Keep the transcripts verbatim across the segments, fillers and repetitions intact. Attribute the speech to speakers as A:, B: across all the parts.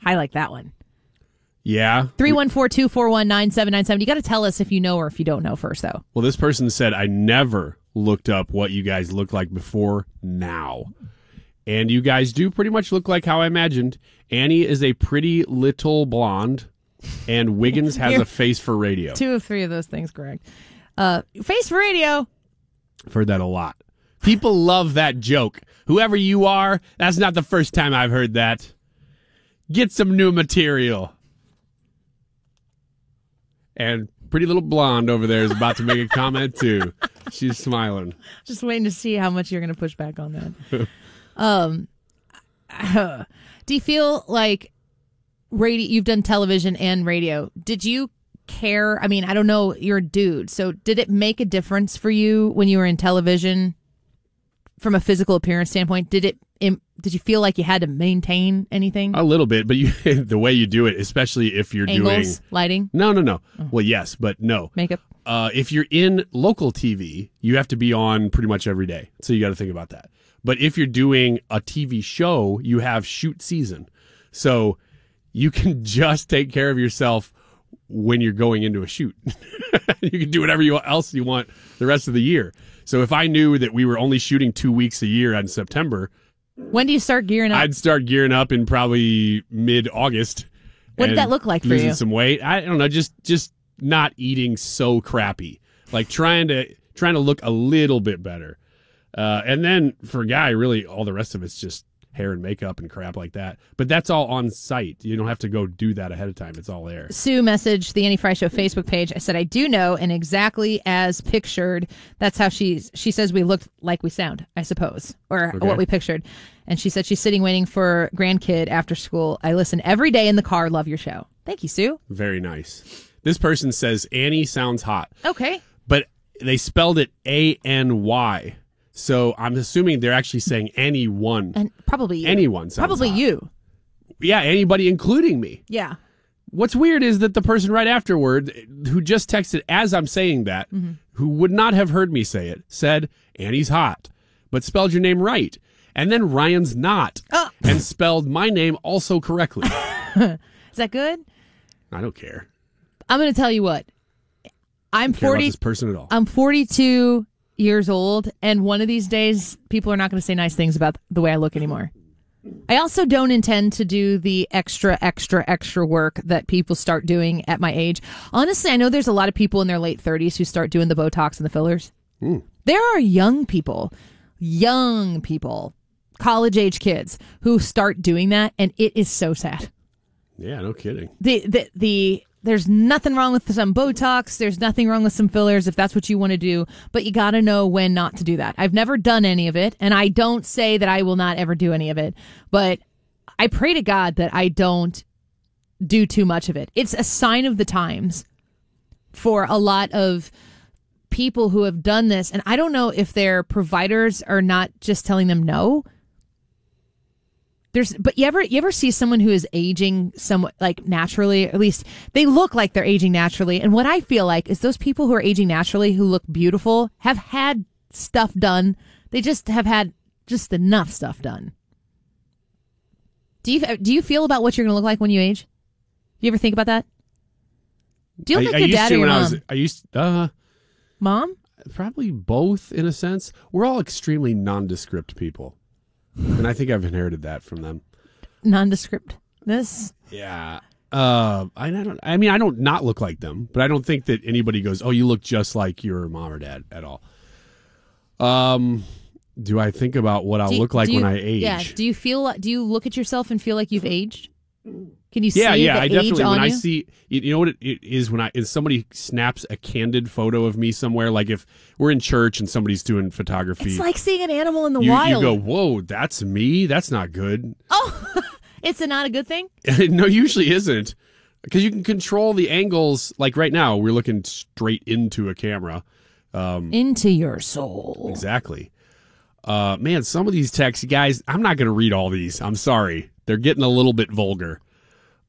A: I like that one.
B: Yeah.
A: three one four, two four one, nine seven nine seven. You got to tell us if you know or if you don't know first, though.
B: Well, this person said, I never looked up what you guys look like before now. And you guys do pretty much look like how I imagined. Annie is a pretty little blonde, and Wiggins has a face for radio.
A: Two of three of those things, correct. Uh, face for radio.
B: I've heard that a lot. People love that joke. Whoever you are, that's not the first time I've heard that. Get some new material. And pretty little blonde over there is about to make a comment, too. She's smiling.
A: Just waiting to see how much you're going to push back on that. um, uh, do you feel like radio? You've done television and radio. Did you care? I mean, I don't know. You're a dude. So did it make a difference for you when you were in television from a physical appearance standpoint? Did it? Did you feel like you had to maintain anything?
B: A little bit, but you, the way you do it, especially if you're
A: Angles,
B: doing...
A: lighting?
B: No, no, no. Oh. Well, yes, but no.
A: Makeup?
B: Uh, if you're in local T V, you have to be on pretty much every day. So you got to think about that. But if you're doing a T V show, you have shoot season. So you can just take care of yourself when you're going into a shoot. You can do whatever you, else you want the rest of the year. So if I knew that we were only shooting two weeks a year in September...
A: When do you start gearing up?
B: I'd start gearing up in probably
A: What
B: mid-August.
A: did that look like for
B: losing
A: you?
B: Losing some weight. I don't know, just just not eating so crappy. Like trying to trying to look a little bit better. Uh, and then for a guy, really, all the rest of it's just hair and makeup and crap like that. But that's all on site. You don't have to go do that ahead of time. It's all there.
A: Sue messaged the Annie Fry Show Facebook page. I said, I do know, and exactly as pictured. That's how she's, she says we looked like we sound, I suppose, or
B: Okay.
A: what we pictured. And she said she's sitting waiting for grandkid after school. I listen every day in the car. Love your show. Thank you, Sue.
B: Very nice. This person says Annie sounds hot.
A: Okay.
B: But they spelled it A N Y. So I'm assuming they're actually saying anyone.
A: And probably you.
B: Anyone sounds
A: Probably
B: hot.
A: you.
B: Yeah, anybody, including me.
A: Yeah.
B: What's weird is that the person right afterward, who just texted as I'm saying that, mm-hmm. who would not have heard me say it, said, Annie's hot, but spelled your name right. And then Ryan's not,
A: oh.
B: and spelled my name also correctly.
A: Is that good?
B: I don't care.
A: I'm going to tell you what. I'm
B: I don't care
A: forty.
B: about this person at all.
A: I'm forty-two years old, and one of these days, people are not going to say nice things about the way I look anymore. I also don't intend to do the extra, extra, extra work that people start doing at my age. Honestly, I know there's a lot of people in their late thirties who start doing the Botox and the fillers.
B: Mm.
A: There are young people, young people, college-age kids who start doing that, and it is so sad.
B: Yeah, no kidding.
A: The the the There's nothing wrong with some Botox. There's nothing wrong with some fillers if that's what you want to do. But you got to know when not to do that. I've never done any of it, and I don't say that I will not ever do any of it. But I pray to God that I don't do too much of it. It's a sign of the times for a lot of people who have done this. And I don't know if their providers are not just telling them no. There's, but you ever you ever see someone who is aging somewhat like naturally, or at least they look like they're aging naturally. And what I feel like is those people who are aging naturally, who look beautiful, have had stuff done. They just have had just enough stuff done. Do you do you feel about what you're going to look like when you age? Do you ever think about that? Do you look
B: I,
A: like
B: I
A: your dad or your
B: when
A: mom?
B: I, was, I used uh
A: Mom?
B: probably both in a sense. We're all extremely nondescript people. And I think I've inherited that from them.
A: Nondescriptness?
B: Yeah. Uh, I don't. I mean, I don't not look like them, but I don't think that anybody goes, "Oh, you look just like your mom or dad" at all. Um, do I think about what I'll
A: Do you-
B: look like
A: do you-
B: when I age?
A: Yeah. Do you feel? Do you look at yourself and feel like you've aged? Can you see
B: yeah, yeah.
A: the
B: I
A: age
B: definitely
A: on
B: when I
A: you?
B: see, you you know what it, it is when I if somebody snaps a candid photo of me somewhere, like if we're in church and somebody's doing photography.
A: It's like seeing an animal in the
B: you,
A: wild.
B: you go, "Whoa, that's me. That's not good."
A: Oh, it's a not a good thing?
B: No, usually isn't. Because you can control the angles. Like right now, we're looking straight into a camera. Um,
A: Into your soul.
B: exactly. Uh, man, some of these texts, guys, I'm not going to read all these. I'm sorry. They're getting a little bit vulgar.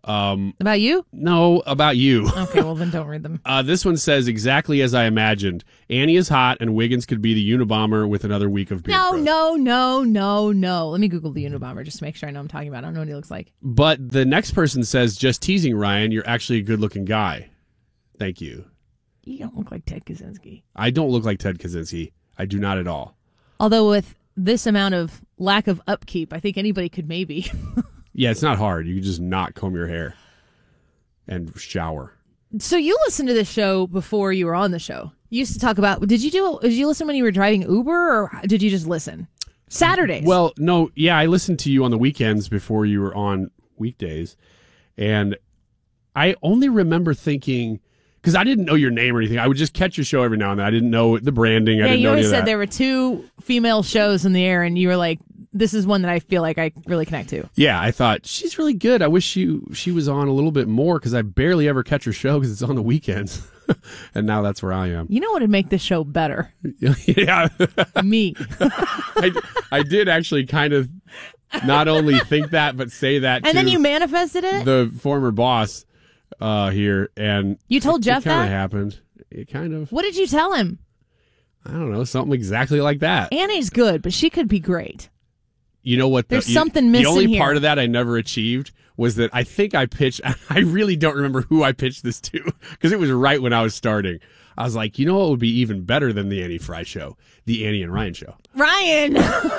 B: Um,
A: About you?
B: no, about you.
A: Okay, well then don't read them.
B: Uh, this one says exactly as I imagined. Annie is hot, and Wiggins could be the Unabomber with another week of beard
A: No,
B: growth.
A: no, no, no, no. Let me Google the Unabomber just to make sure I know what I'm talking about. I don't know what he looks like.
B: But the next person says, just teasing, Ryan. You're actually a good-looking guy. Thank you.
A: You don't look like Ted Kaczynski.
B: I don't look like Ted Kaczynski. I do not at all.
A: Although with this amount of lack of upkeep, I think anybody could maybe.
B: Yeah, it's not hard. You can just not comb your hair and shower.
A: So you listened to this show before you were on the show. You used to talk about. Did you do? Did you listen when you were driving Uber, or did you just listen Saturdays?
B: Well, no, yeah, I listened to you on the weekends before you were on weekdays, and I only remember thinking, because I didn't know your name or anything. I would just catch your show every now and then. I didn't know the branding. I
A: yeah,
B: didn't
A: you
B: know any
A: always
B: of
A: said
B: that.
A: there were two female shows in the air, and you were like, "This is one that I feel like I really connect to."
B: Yeah, I thought she's really good. I wish she she was on a little bit more because I barely ever catch her show because it's on the weekends, and now that's where I am.
A: You know what would make this show better?
B: Yeah,
A: Me.
B: I, I did actually kind of not only think that but say that.
A: And
B: to
A: then you manifested it?
B: the former boss uh, here, and
A: You told Jeff
B: it kind
A: that?
B: of happened. It kind of.
A: What did you tell him?
B: I don't know, something exactly like that.
A: Annie's good, but she could be great.
B: You know what?
A: There's
B: the,
A: something
B: you,
A: missing
B: The only
A: here.
B: part of that I never achieved was that I think I pitched. I really don't remember who I pitched this to because it was right when I was starting. I was like, you know what would be even better than the Annie Fry show? The Annie and Ryan show.
A: Ryan!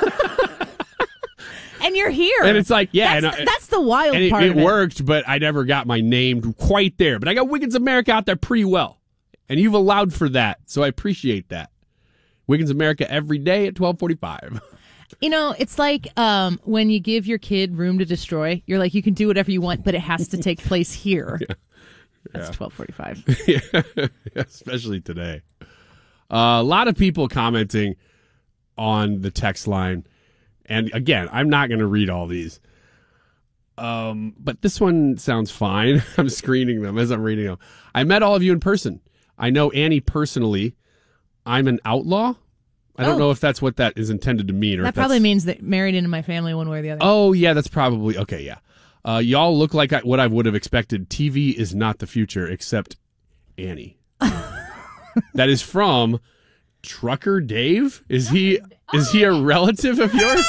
A: And you're here.
B: And it's like, yeah.
A: That's,
B: and,
A: that's the wild
B: and it,
A: part
B: it
A: of it.
B: worked, but I never got my name quite there. But I got Wiggins America out there pretty well. And you've allowed for that, so I appreciate that. Wiggins America every day at twelve forty-five.
A: You know, it's like um, when you give your kid room to destroy. You're like, you can do whatever you want, but it has to take place here.
B: Yeah.
A: That's twelve forty-five.
B: Yeah, especially today. Uh, a lot of people commenting on the text line. And again, I'm not going to read all these. Um, but this one sounds fine. I'm screening them as I'm reading them. I met all of you in person. I know Annie personally. I'm an outlaw. I don't
A: Oh.
B: know if that's what that is intended to mean. Or
A: That
B: if
A: probably
B: that's...
A: means that married into my family one way or the other.
B: Oh, yeah, that's probably... Okay, yeah. Uh, y'all look like I, what I would have expected. T V is not the future, except Annie. That is from Trucker Dave? Is he is he a relative of yours?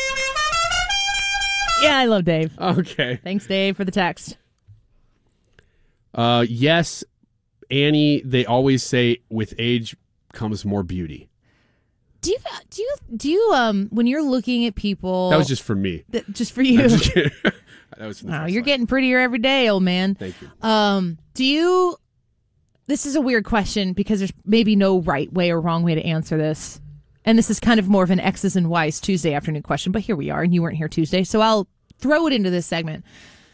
A: Yeah, I love Dave.
B: Okay.
A: Thanks, Dave, for the text.
B: Uh, yes, Annie, they always say with age comes more beauty.
A: Do you do you do you um when you're looking at people?
B: That was just for me.
A: Th- just for you.
B: I'm just kidding. That was from the
A: Wow,
B: text
A: you're
B: line.
A: getting prettier every day, old man.
B: Thank you.
A: Um, do you? This is a weird question because there's maybe no right way or wrong way to answer this, and this is kind of more of an X's and Y's Tuesday afternoon question. But here we are, and you weren't here Tuesday, so I'll throw it into this segment.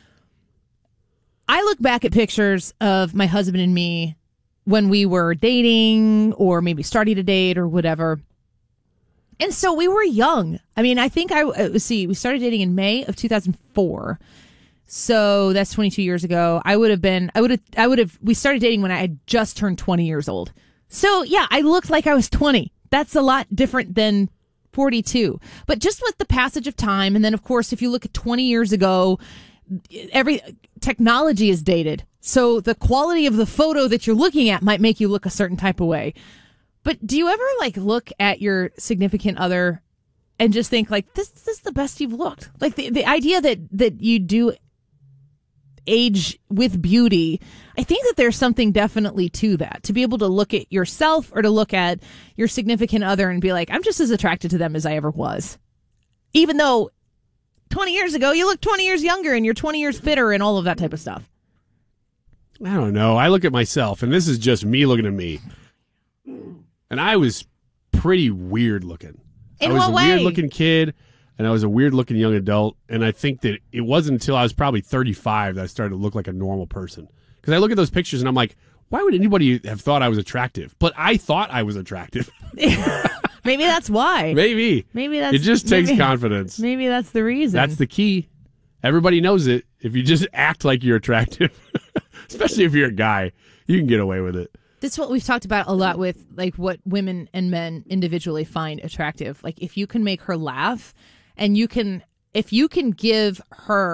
A: I look back at pictures of my husband and me when we were dating, or maybe starting to date, or whatever. And so we were young. I mean, I think I, uh, see, we started dating in May of two thousand four. So that's twenty-two years ago. I would have been, I would have, I would have, we started dating when I had just turned twenty years old. So yeah, I looked like I was twenty. That's a lot different than forty-two. But just with the passage of time, and then of course, if you look at twenty years ago, every technology is dated. So the quality of the photo that you're looking at might make you look a certain type of way. But do you ever like look at your significant other and just think like, this, this is the best you've looked? Like the, the idea that, that you do age with beauty, I think that there's something definitely to that, to be able to look at yourself or to look at your significant other and be like, I'm just as attracted to them as I ever was. Even though twenty years ago, you look twenty years younger and you're twenty years fitter and all of that type of stuff.
B: I don't know. I look at myself, and this is just me looking at me. And I was pretty weird looking.
A: In
B: I was
A: what
B: a
A: way?
B: weird looking kid, and I was a weird looking young adult. And I think that it wasn't until I was probably thirty-five that I started to look like a normal person. Because I look at those pictures and I'm like, why would anybody have thought I was attractive? But I thought I was attractive.
A: Maybe that's why.
B: Maybe.
A: Maybe that's
B: It just takes
A: maybe,
B: confidence.
A: Maybe that's the reason.
B: That's the key. Everybody knows it. If you just act like you're attractive, especially if you're a guy, you can get away with it.
A: This is what we've talked about a lot with like what women and men individually find attractive. Like if you can make her laugh and you can, if you can give her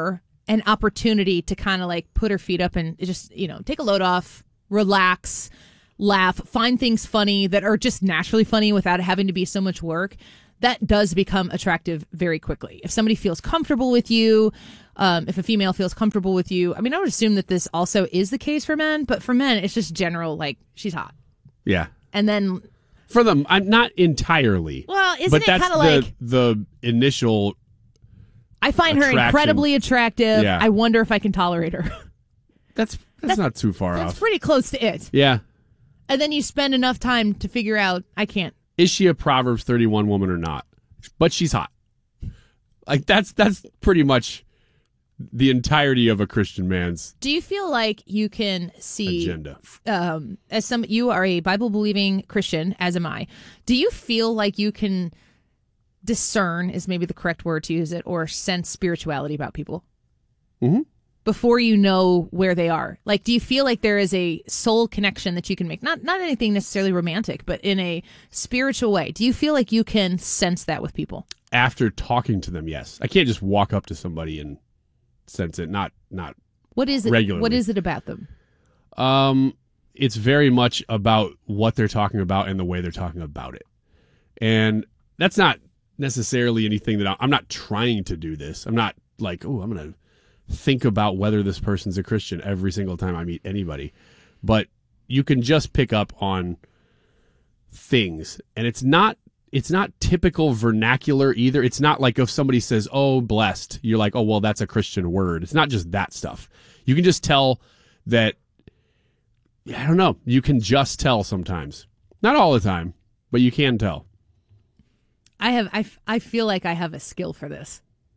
A: an opportunity to kind of like put her feet up and just, you know, take a load off, relax, laugh, find things funny that are just naturally funny without having to be so much work, that does become attractive very quickly. If somebody feels comfortable with you, um, if a female feels comfortable with you, I mean, I would assume that this also is the case for men, but for men, it's just general, like, she's hot.
B: Yeah.
A: And then...
B: For them, I'm not entirely.
A: Well, isn't
B: but
A: it
B: that's
A: kind of
B: the,
A: like...
B: the initial
A: I find her
B: attraction.
A: incredibly attractive.
B: Yeah.
A: I wonder if I can tolerate her.
B: That's that's,
A: That's-
B: not too far
A: That's
B: off.
A: pretty close to it.
B: Yeah.
A: And then you spend enough time to figure out, I can't.
B: Is she a Proverbs thirty-one woman or not? But she's hot. Like, that's that's pretty much the entirety of a Christian man's
A: Do you feel like you can see,
B: agenda.
A: um, as some, you are a Bible believing Christian, as am I. Do you feel like you can discern, is maybe the correct word to use it, or sense spirituality about people?
B: Mm-hmm.
A: Before you know where they are? Like, do you feel like there is a soul connection that you can make? Not not anything necessarily romantic, but in a spiritual way. Do you feel like you can sense that with people?
B: After talking to them, yes. I can't just walk up to somebody and sense it. Not not
A: What is it?
B: regularly.
A: What is it about them?
B: Um, it's very much about what they're talking about and the way they're talking about it. And that's not necessarily anything that I, I'm not trying to do this. I'm not like, oh, I'm going to think about whether this person's a Christian every single time I meet anybody. But you can just pick up on things. And it's not it's not typical vernacular either. It's not like if somebody says, oh, blessed, you're like, oh, well, that's a Christian word. It's not just that stuff. You can just tell that, I don't know, you can just tell sometimes. Not all the time, but you can tell.
A: I have. I, f- I feel like I have a skill for this.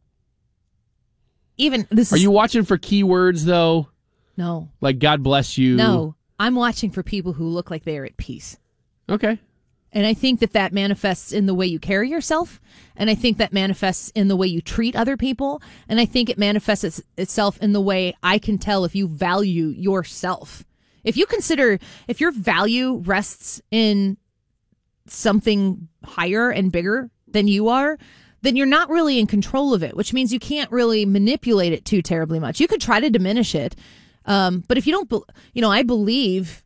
A: Even this
B: Are
A: is
B: you watching for keywords, though?
A: no,
B: Like, God bless you?
A: no. I'm watching for people who look like they are at peace.
B: Okay.
A: And I think that that manifests in the way you carry yourself. And I think that manifests in the way you treat other people. And I think it manifests its, itself in the way I can tell if you value yourself. If you consider, if your value rests in something higher and bigger than you are, then you're not really in control of it, which means you can't really manipulate it too terribly much. You could try to diminish it. Um, but if you don't, be- you know, I believe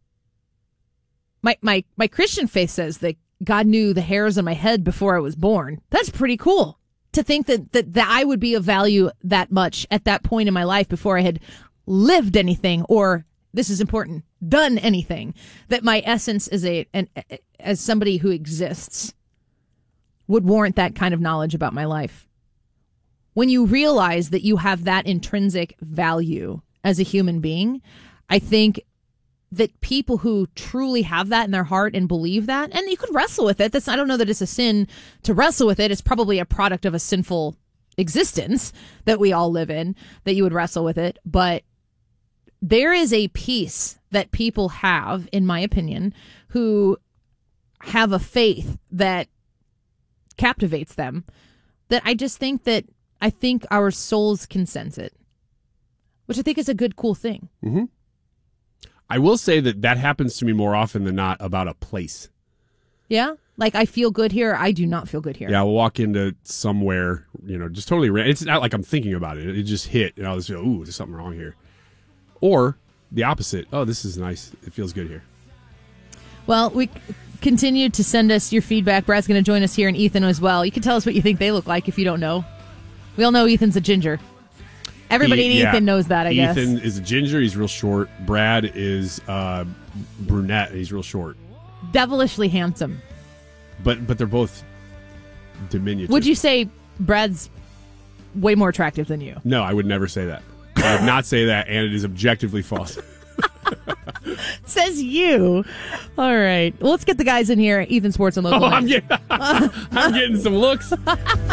A: My, my my Christian faith says that God knew the hairs on my head before I was born. That's pretty cool to think that, that, that I would be of value that much at that point in my life before I had lived anything, or, this is important, done anything, that my essence as a an, as somebody who exists would warrant that kind of knowledge about my life. When you realize that you have that intrinsic value as a human being, I think that people who truly have that in their heart and believe that, and you could wrestle with it. That's, I don't know that it's a sin to wrestle with it. It's probably a product of a sinful existence that we all live in, that you would wrestle with it. But there is a peace that people have, in my opinion, who have a faith that captivates them, that I just think that, I think our souls can sense it, which I think is a good, cool thing.
B: Mm-hmm. I will say that that happens to me more often than not about a place.
A: Yeah? Like, I feel good here. I do not feel good here.
B: Yeah, I'll walk into somewhere, you know, just totally random. It's not like I'm thinking about it. It just hit, and I'll just go, ooh, there's something wrong here. Or the opposite. Oh, this is nice. It feels good here.
A: Well, we c- continue to send us your feedback. Brad's going to join us here, and Ethan as well. You can tell us what you think they look like if you don't know. We all know Ethan's a ginger. Everybody in
B: He- yeah.
A: Ethan knows that, I guess.
B: Ethan is a ginger. He's real short. Brad is uh, brunette. He's real short.
A: Devilishly handsome.
B: But but they're both diminutive.
A: Would you say Brad's way more attractive than you?
B: No, I would never say that. I would not say that, and it is objectively false.
A: Says you. All right. Well, let's get the guys in here. Ethan Sports and Local.
B: Oh, I'm getting, I'm getting some looks.